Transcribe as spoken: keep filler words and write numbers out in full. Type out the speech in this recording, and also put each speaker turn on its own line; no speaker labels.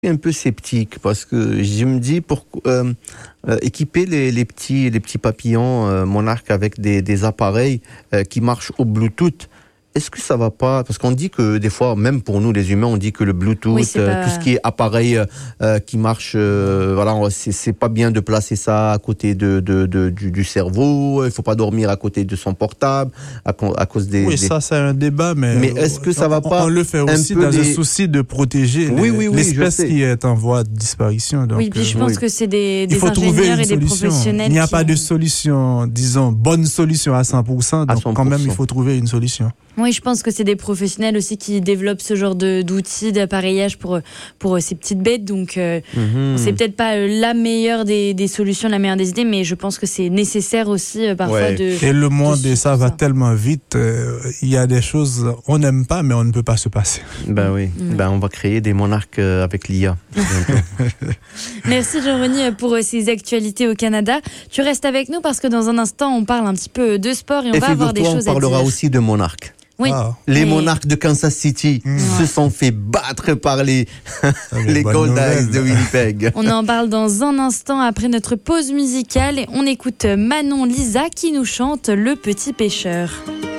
un peu sceptique parce que je me dis pourquoi euh, euh, équiper les, les petits les petits papillons euh, Monarch avec des, des appareils euh, qui marchent au Bluetooth. Est-ce que ça va pas, parce qu'on dit que des fois, même pour nous les humains, on dit que le Bluetooth,
oui,
euh,
pas...
tout ce qui est appareil euh, qui marche, euh, voilà, c'est, c'est pas bien de placer ça à côté de, de, de du, du cerveau. Il faut pas dormir à côté de son portable à, à cause des.
Oui,
des...
ça c'est un débat, mais.
Mais est-ce que ça va
on,
pas
On le fait aussi dans
des...
un souci de protéger
oui,
les,
oui, oui,
l'espèce qui est en voie de disparition. Donc,
oui, puis je pense
oui.
que c'est des, des
il faut
ingénieurs et des
solution.
professionnels.
Il n'y a
qui
pas
ont...
de solution, disons, bonne solution à cent pour cent. Donc à cent pour cent. Quand même, il faut trouver une solution.
Oui, je pense que c'est des professionnels aussi qui développent ce genre de, d'outils, d'appareillage pour, pour ces petites bêtes. Donc, euh, mm-hmm. c'est peut-être pas la meilleure des, des solutions, la meilleure des idées, mais je pense que c'est nécessaire aussi euh, parfois
ouais.
de.
Et le monde, et ça va
ça.
tellement vite. Euh, il y a des choses on n'aime pas, mais on ne peut pas se passer.
Ben oui. Mm. Ben on va créer des monarques avec l'I A.
Merci Jean-Reni pour ces actualités au Canada. Tu restes avec nous parce que dans un instant, on parle un petit peu de sport et on
et
va avoir des choses à dire.
On parlera aussi de monarques.
Oui.
Ah. Les mais... Monarques de Kansas City mmh. se sont fait battre par les, les Gold Eyes de Winnipeg.
On en parle dans un instant après notre pause musicale et on écoute Manon Lisa qui nous chante Le Petit Pêcheur.